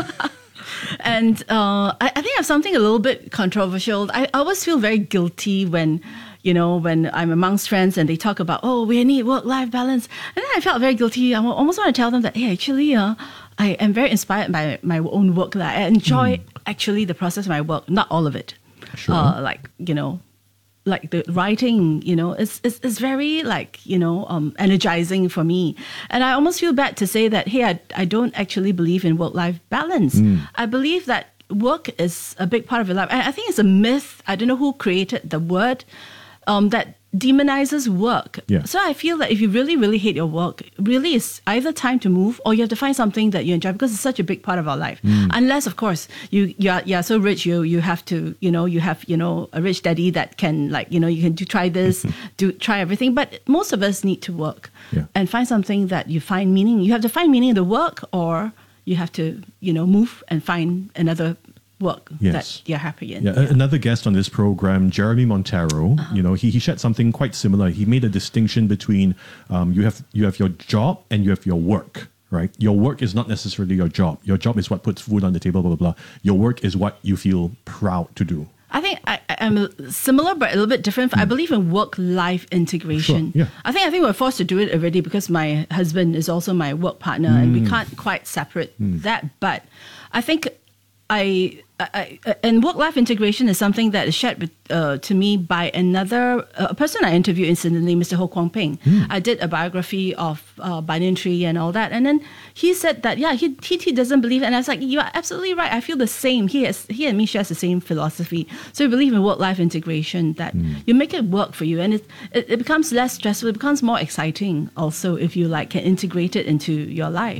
And uh, I, I think I have something a little bit controversial. I, I always feel very guilty when, you know, when I'm amongst friends and they talk about, oh, we need work-life balance. And then I felt very guilty. I almost want to tell them that, hey, actually, uh, I am very inspired by my own work. That I enjoy actually the process of my work, not all of it. Sure. Uh, like, you know, like the writing, you know, it's, it's, it's very like, you know, um, energizing for me. And I almost feel bad to say that, hey, I, I don't actually believe in work-life balance. Mm. I believe that work is a big part of your life. And I think it's a myth. I don't know who created the word um, that demonizes work. Yeah. So I feel that if you really, really hate your work, really it's either time to move or you have to find something that you enjoy, because it's such a big part of our life. Mm. Unless, of course, you you're, you're so rich, you you have to, you know, you have, you know, a rich daddy that can, like, you know, you can do try this, do try everything. But most of us need to work Yeah. and find something that you find meaning. You have to find meaning in the work, or you have to, you know, move and find another work Yes. that you're happy in. Yeah, a- another guest on this program, Jeremy Montero, you know, he, he shared something quite similar. He made a distinction between um, you have you have your job and you have your work, right? Your work is not necessarily your job. Your job is what puts food on the table, blah, blah, blah. Your work is what you feel proud to do. I think I, I- I'm similar, but a little bit different. I believe in work-life integration. Sure, yeah. I think I think we're forced to do it already because my husband is also my work partner, and we Mm. can't quite separate Mm. that. But I think I, I, I and work-life integration is something that is shared with, uh, to me by another uh, a person I interviewed incidentally, Mister Ho Kwong Ping. Mm. I did a biography of uh, Banyan Tree and all that, and then he said that yeah, he, he he doesn't believe it, and I was like, you are absolutely right. I feel the same. He has he and me shares the same philosophy. So we believe in work-life integration, that you make it work for you, and it, it it becomes less stressful. It becomes more exciting also if you like can integrate it into your life.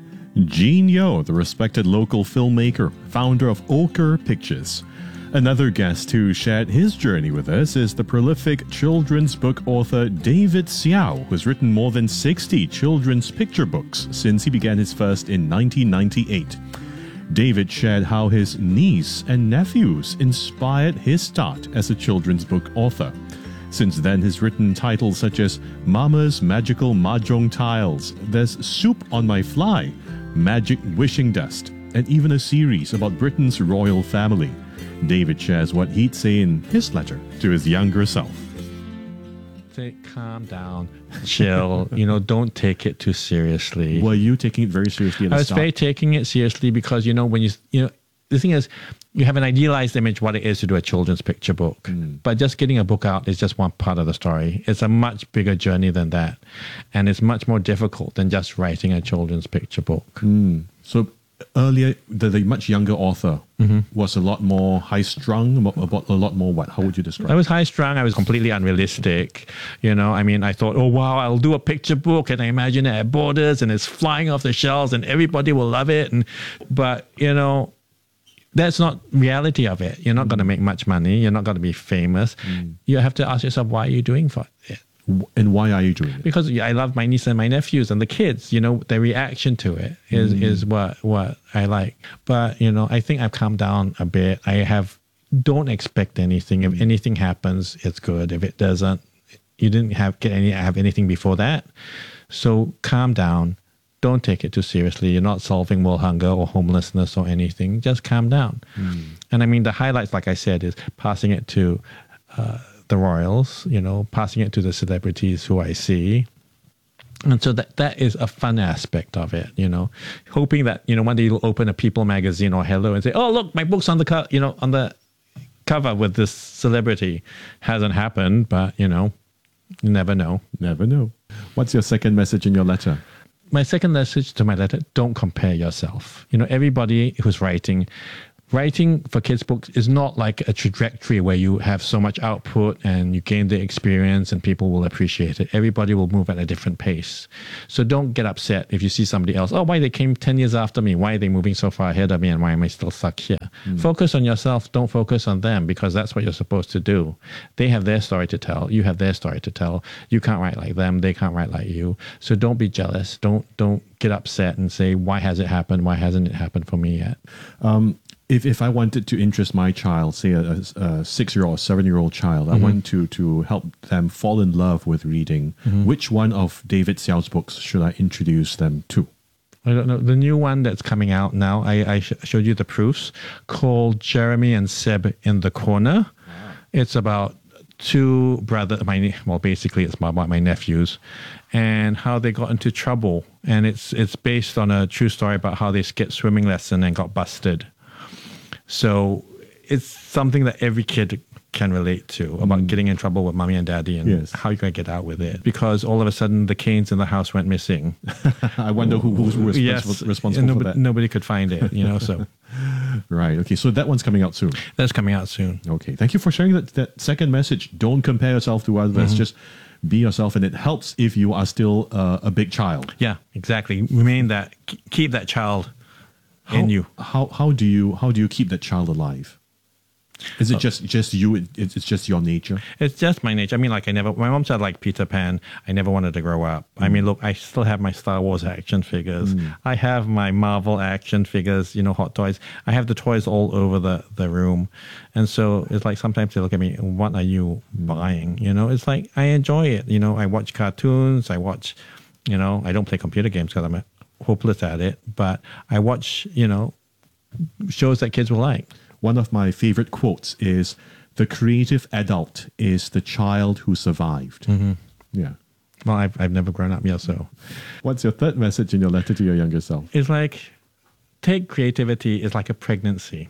Gene Yeo, the respected local filmmaker, founder of Ochre Pictures. Another guest who shared his journey with us is the prolific children's book author David Xiao, who's written more than sixty children's picture books since he began his first in nineteen ninety-eight. David shared how his niece and nephews inspired his start as a children's book author. Since then, he's written titles such as Mama's Magical Mahjong Tiles, There's Soup on My Fly, Magic Wishing Dust, and even a series about Britain's royal family. David shares what he'd say in his letter to his younger self. Say, calm down, chill. You know, don't take it too seriously. Were you taking it very seriously at the I was start? very taking it seriously because, you know, when you, you know, the thing is, you have an idealized image what it is to do a children's picture book. Mm. But just getting a book out is just one part of the story. It's a much bigger journey than that. And it's much more difficult than just writing a children's picture book. Mm. So earlier, the, the much younger author Mm-hmm. was a lot more high-strung, about, about a lot more what? How would you describe I was high strung. I was completely unrealistic. You know, I mean, I thought, oh, wow, I'll do a picture book. And I imagine it at Borders and it's flying off the shelves and everybody will love it. And But, you know, that's not reality of it. You're not going to make much money. You're not going to be famous. Mm. You have to ask yourself, why are you doing for it? And why are you doing it? Because I love my niece and my nephews and the kids. You know, their reaction to it is, Mm. is what, what I like. But, you know, I think I've calmed down a bit. I have, don't expect anything. If anything happens, it's good. If it doesn't, you didn't have get any have anything before that. So calm down. don't take it too seriously. You're not solving world hunger or homelessness or anything. Just calm down. Mm. And I mean, the highlights, like I said, is passing it to uh, the royals, you know, passing it to the celebrities who I see. And so that that is a fun aspect of it, you know, hoping that, you know, one day you'll open a People magazine or Hello and say, oh, look, my book's on the co- you know, on the cover with this celebrity. Hasn't happened, but, you know, you never know. Never know. What's your second message in your letter? My second message to my letter, don't compare yourself. You know, everybody who's writing, writing for kids' books is not like a trajectory where you have so much output and you gain the experience and people will appreciate it. Everybody will move at a different pace. So don't get upset if you see somebody else. Oh, why they came ten years after me? Why are they moving so far ahead of me? And why am I still stuck here? Mm. Focus on yourself. Don't focus on them, because that's what you're supposed to do. They have their story to tell. You have their story to tell. You can't write like them. They can't write like you. So don't be jealous. Don't, don't get upset and say, why has it happened? Why hasn't it happened for me yet? Um, If if I wanted to interest my child, say a, a six-year-old or seven-year-old child, mm-hmm. I want to to help them fall in love with reading, mm-hmm. which one of David Xiao's books should I introduce them to? I don't know. The new one that's coming out now, I, I sh- showed you the proofs, called Jeremy and Seb in the Corner. Wow. It's about two brothers, my, well, basically it's about my nephews, and how they got into trouble. And it's it's based on a true story about how they skipped swimming lesson and got busted. So it's something that every kid can relate to, about mm. getting in trouble with mommy and daddy and yes. how you're going to get out with it. Because all of a sudden the canes in the house went missing. I wonder who, who's res- yes. responsible nobody, for that. Nobody could find it, you know, so. Right. Okay. So that one's coming out soon. That's coming out soon. Okay. Thank you for sharing that, that second message. Don't compare yourself to others. Mm-hmm. Just be yourself, and it helps if you are still uh, a big child. Yeah, exactly. Remain that, keep that child How, in you. How how do you how do you keep that child alive? Is it uh, just just you? It, it's just your nature. It's just my nature. I mean, like I never. My mom said like Peter Pan. I never wanted to grow up. Mm. I mean, look, I still have my Star Wars action figures. Mm. I have my Marvel action figures. You know, hot toys. I have the toys all over the the room, and so it's like sometimes they look at me. What are you buying? You know, it's like I enjoy it. You know, I watch cartoons. I watch. You know, I don't play computer games because I'm a hopeless at it, but I watch, you know, shows that kids will like. One of my favorite quotes is, the creative adult is the child who survived. Mm-hmm. Yeah. Well, I've, I've never grown up yet, so. What's your third message in your letter to your younger self? It's like, take creativity is like a pregnancy.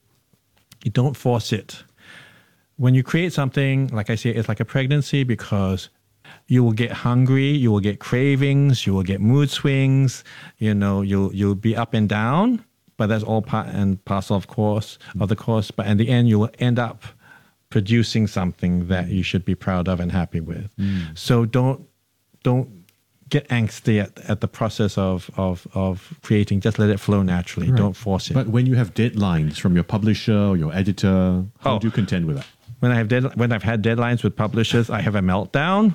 You don't force it. When you create something, like I say, it's like a pregnancy, because you will get hungry, you will get cravings, you will get mood swings, you know, you'll you'll be up and down, but that's all part and parcel of course of the course. But in the end, you will end up producing something that you should be proud of and happy with. Mm. So don't don't get angsty at, at the process of, of of creating. Just let it flow naturally. Right. Don't force it. But when you have deadlines from your publisher or your editor, how oh. do you contend with that? When I have dead, when I've had deadlines with publishers, I have a meltdown.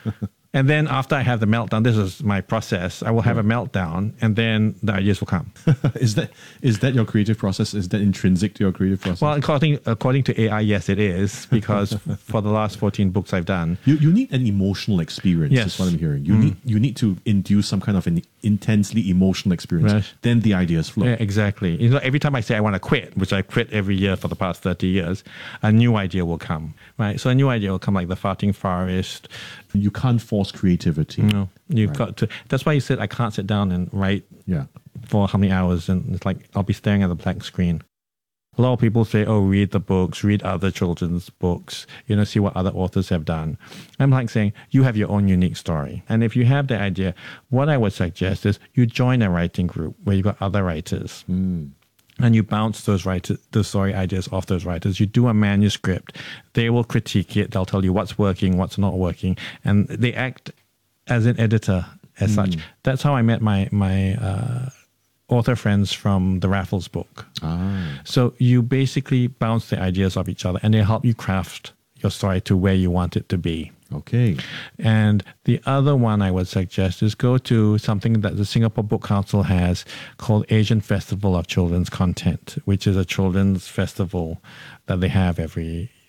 And then after I have the meltdown, this is my process. I will have a meltdown, and then the ideas will come. is that is that your creative process? Is that intrinsic to your creative process? Well, according according to A I, yes, it is, because for the last fourteen books I've done, you you need an emotional experience. Yes. Is what I'm hearing. You mm. need you need to induce some kind of an intensely emotional experience. Right. Then the ideas flow. Yeah, exactly. You know, every time I say I want to quit, which I quit every year for the past thirty years, a new idea will come. Right. So a new idea will come, like The Farting Forest. You can't force creativity. No, you've right. got to. That's why you said I can't sit down and write yeah. for how many hours, and it's like I'll be staring at the blank screen. A lot of people say, "Oh, read the books, read other children's books, you know, see what other authors have done." I'm like saying, you have your own unique story, and if you have the idea, what I would suggest is you join a writing group where you got other writers. Mm. And you bounce those writers, the story ideas off those writers. You do a manuscript. They will critique it. They'll tell you what's working, what's not working. And they act as an editor as mm. such. That's how I met my my uh, author friends from the Raffles book. Ah. So you basically bounce the ideas off each other, and they help you craft your story to where you want it to be. Okay. And the other one I would suggest is go to something that the Singapore Book Council has called Asian Festival of Children's Content, which is a children's festival that they have every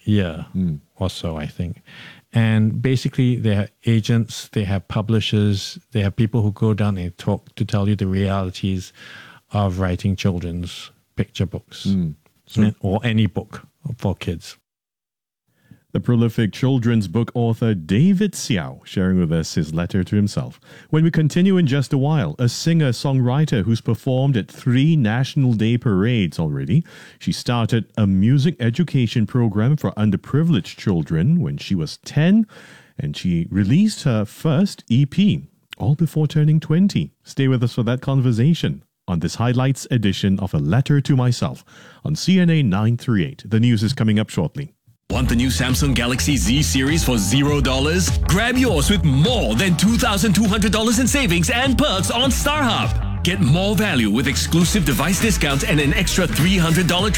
year mm. or so, I think. And basically, they have agents, they have publishers, they have people who go down and talk to tell you the realities of writing children's picture books mm. so, or any book for kids. The prolific children's book author David Xiao sharing with us his letter to himself. When we continue in just a while, a singer-songwriter who's performed at three National Day parades already. She started a music education program for underprivileged children when she was ten, and she released her first E P, all before turning twenty. Stay with us for that conversation on this highlights edition of A Letter to Myself on C N A nine thirty-eight. The news is coming up shortly. Want the new Samsung Galaxy Z series for zero dollars? Grab yours with more than two thousand two hundred dollars in savings and perks on StarHub. Get more value with exclusive device discounts and an extra three hundred dollars